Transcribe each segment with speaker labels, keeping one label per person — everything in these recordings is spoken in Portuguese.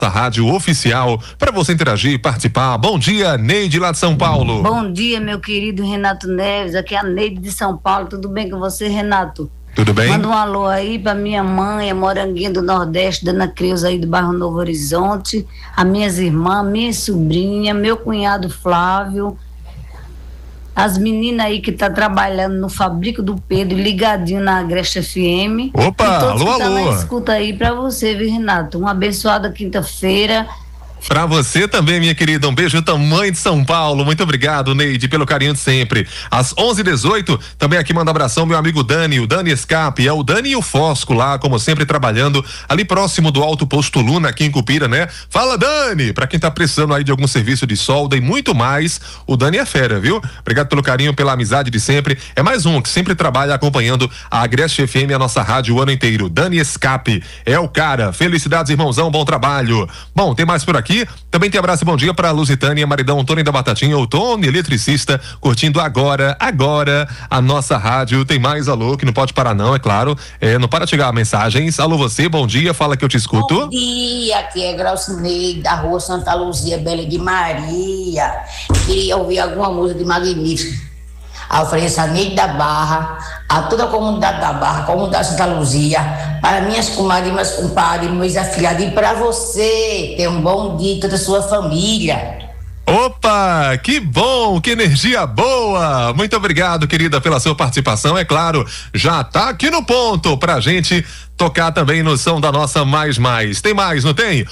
Speaker 1: da rádio oficial, para você interagir e participar. Bom dia, Neide lá de São Paulo.
Speaker 2: Bom dia, meu querido Renato Neves, aqui é a Neide de São Paulo. Tudo bem com você, Renato?
Speaker 1: Tudo bem?
Speaker 2: Manda um alô aí pra minha mãe, a Moranguinha do Nordeste, Dona Creuza aí do bairro Novo Horizonte, as minhas irmãs, minha sobrinha, meu cunhado Flávio, as meninas aí que tá trabalhando no Fabrico do Pedro, ligadinho na Agreste FM.
Speaker 1: Opa,
Speaker 2: e todos
Speaker 1: alô,
Speaker 2: que tá
Speaker 1: alô.
Speaker 2: na escuta aí pra você, viu, Renato? Uma abençoada quinta-feira.
Speaker 1: Pra você também, minha querida, um beijo tamanho de São Paulo, muito obrigado, Neide, pelo carinho de sempre. Às 11h18, também aqui manda abração meu amigo Dani, o Dani Escape, é o Dani e o Fosco lá, como sempre, trabalhando ali próximo do Alto Posto Luna, aqui em Cupira, né? Fala, Dani, pra quem tá precisando aí de algum serviço de solda e muito mais, o Dani é fera, viu? Obrigado pelo carinho, pela amizade de sempre, é mais um que sempre trabalha acompanhando a Agreste FM, a nossa rádio o ano inteiro. Dani Escape, é o cara, felicidades, irmãozão, bom trabalho. Bom, tem mais por aqui. Também tem abraço e bom dia para Lusitânia, maridão Tony da Batatinha, o Tony, eletricista, curtindo agora a nossa rádio. Tem mais alô que não pode parar não, é claro, não para de chegar mensagens. Alô você, bom dia, fala que eu te escuto.
Speaker 3: Bom dia, aqui é Graucinei da rua Santa Luzia, Bela de Maria. Queria ouvir alguma música de Magnífico. Ofereço a Neide da Barra, a toda a comunidade da Barra, a comunidade Santa Luzia, para minhas comadres e meus compadres, meus afilhados, e para você. Tenha um bom dia e toda a sua família.
Speaker 1: Opa, que bom, que energia boa. Muito obrigado, querida, pela sua participação. É claro, já tá aqui no ponto pra gente tocar também no som da nossa Mais. Tem mais, não tem?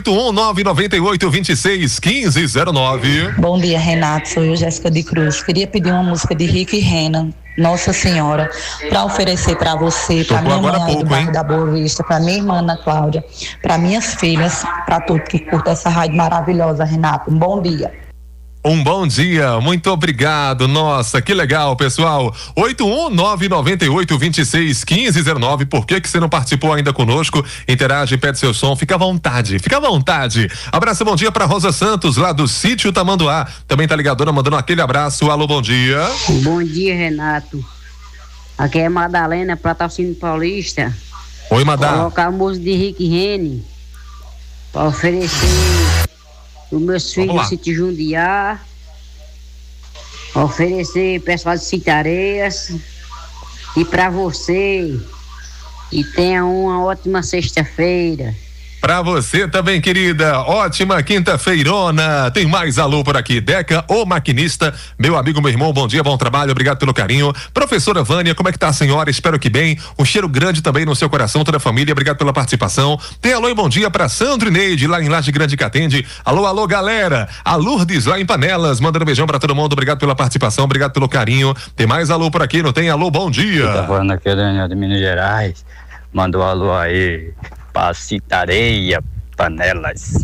Speaker 1: 81998261509.
Speaker 4: Bom dia, Renato. Sou eu, Jéssica de Cruz. Queria pedir uma música de Rick e Renan, Nossa Senhora, para oferecer para você, para minha mãe aí do bairro da Boa Vista, para minha irmã Ana Cláudia, para minhas filhas, para todos que curtem essa rádio maravilhosa, Renato. Um bom dia.
Speaker 1: Um bom dia, muito obrigado. Nossa, que legal, pessoal. 81998261509. Por que você não participou ainda conosco? Interage, pede seu som, fica à vontade, fica à vontade. Abraço, bom dia para Rosa Santos, lá do sítio Tamanduá. Também tá ligadora, mandando aquele abraço. Alô, bom dia.
Speaker 5: Bom dia, Renato. Aqui é Madalena, Patrocínio Paulista.
Speaker 1: Oi, Madalena.
Speaker 5: Colocar a música de Rick Rene para oferecer os meus filhos do sítio Jundiá, oferecer pessoal de Sítio Areias e para você. E tenha uma ótima sexta-feira.
Speaker 1: Pra você também, querida, ótima quinta-feirona. Tem mais alô por aqui. Deca, o maquinista, meu amigo, meu irmão, bom dia, bom trabalho, obrigado pelo carinho. Professora Vânia, como é que tá a senhora? Espero que bem. Um cheiro grande também no seu coração, toda a família, obrigado pela participação. Tem alô e bom dia pra Sandro e Neide, lá em Laje Grande que atende. Alô, alô, galera. A Lourdes, lá em Panelas, mandando um beijão pra todo mundo, obrigado pela participação, obrigado pelo carinho. Tem mais alô por aqui, não tem? Alô, bom dia.
Speaker 6: Tá falando aqui de Minas Gerais, mandou alô aí. Citareia, Panelas.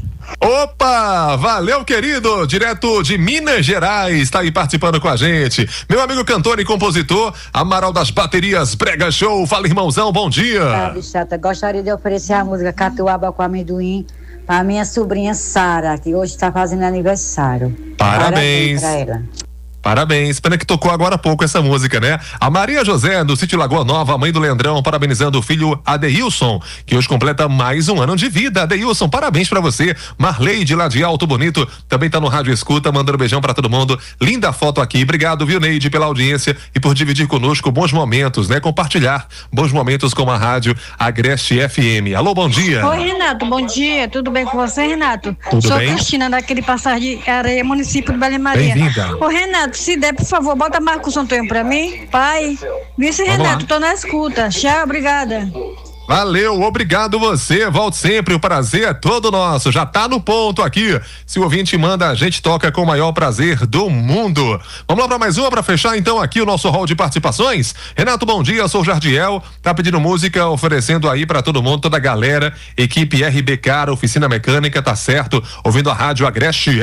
Speaker 1: Opa, valeu, querido, direto de Minas Gerais, tá aí participando com a gente, meu amigo cantor e compositor Amaral das Baterias Brega Show. Fala, irmãozão, bom dia.
Speaker 7: Bichata, gostaria de oferecer a música Catuaba com Amendoim para minha sobrinha Sara, que hoje está fazendo aniversário.
Speaker 1: Parabéns
Speaker 7: pra ela.
Speaker 1: Parabéns, pena que tocou agora há pouco essa música, né? A Maria José, do sítio Lagoa Nova, mãe do Leandrão, parabenizando o filho Adeilson, que hoje completa mais um ano de vida. Adeilson, parabéns pra você. Marleide, lá de Alto Bonito, também tá no Rádio Escuta, mandando beijão pra todo mundo. Linda foto aqui. Obrigado, viu, Neide, pela audiência e por dividir conosco bons momentos, né? Compartilhar bons momentos com a rádio Agreste FM. Alô, bom dia.
Speaker 8: Oi, Renato, bom dia. Tudo bem com você, Renato?
Speaker 1: Tudo
Speaker 8: Sou
Speaker 1: bem?
Speaker 8: Cristina, daquele Passagem de Areia, município de Belém Maria.
Speaker 1: Bem-vinda.
Speaker 8: Ô, Renato, se der, por favor, bota Marcos Antônio pra mim. Pai, vice Renato, tô na escuta. Tchau, obrigada.
Speaker 1: Valeu, obrigado você, volte sempre, o prazer é todo nosso, já tá no ponto aqui, se o ouvinte manda, a gente toca com o maior prazer do mundo. Vamos lá pra mais uma, pra fechar então aqui o nosso hall de participações. Renato, bom dia, eu sou o Jardiel, tá pedindo música, oferecendo aí pra todo mundo, toda a galera, equipe RB Cara, oficina mecânica, tá certo, ouvindo a rádio Agreste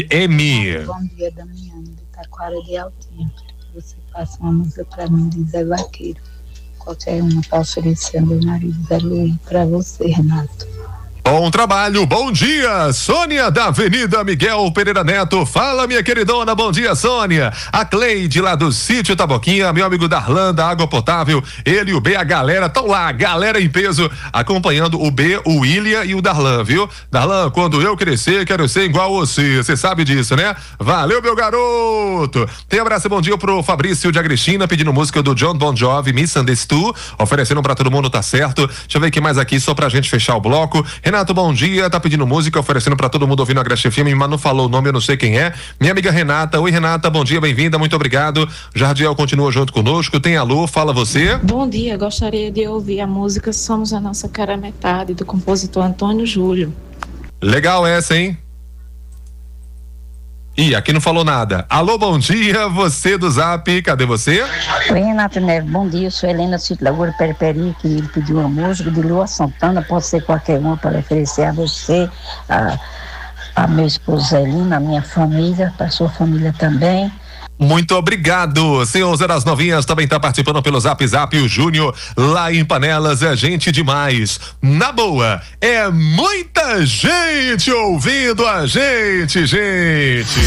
Speaker 1: FM.
Speaker 7: Bom dia, Damiana, de Taquara de Altinho. Você passa uma música pra mim de Zé Vaqueiro. Qualquer uma para oferecer ao meu marido Zé Luiz para você, Renato.
Speaker 1: Bom trabalho, bom dia, Sônia da Avenida Miguel Pereira Neto. Fala, minha queridona, bom dia, Sônia. A Cleide lá do Sítio Taboquinha, meu amigo Darlan da Água Potável, ele e o B, a galera estão lá, galera em peso, acompanhando o B, o William e o Darlan, viu? Darlan, quando eu crescer, quero ser igual você sabe disso, né? Valeu, meu garoto. Tem abraço e bom dia pro Fabrício de Agrestina, pedindo música do John Bon Jovi, Miss Understood, oferecendo pra todo mundo, tá certo. Deixa eu ver o que mais aqui, só pra gente fechar o bloco. Renato, bom dia, tá pedindo música, oferecendo pra todo mundo ouvindo a Agreste FM, mas não falou o nome, eu não sei quem é. Minha amiga Renata, oi Renata, bom dia, bem-vinda, muito obrigado. Jardiel continua junto conosco, tem alô, fala você.
Speaker 9: Bom dia, gostaria de ouvir a música Somos a Nossa Cara Metade, do compositor Antônio Júlio.
Speaker 1: Legal essa, hein? Ih, aqui não falou nada. Alô, bom dia, você do Zap, cadê você?
Speaker 10: Oi, Renato Neves, bom dia, eu sou Helena Cito Lagoura Perperi, que ele pediu uma música de Lua Santana, pode ser qualquer uma para oferecer a você, a meu esposo Helena, a minha família, para sua família também.
Speaker 1: Muito obrigado, senhor Zé das Novinhas também tá participando pelo Zap Zap, o Júnior lá em Panelas, é gente demais, na boa, é muita gente ouvindo a gente.